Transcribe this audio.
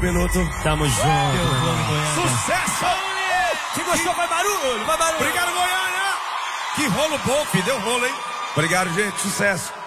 Beloto. Tamo junto. Sucesso! Se gostou, vai barulho, vai barulho. Obrigado, Goiânia. Que rolo bom, filho. Deu rolo, hein? Obrigado, gente. Sucesso.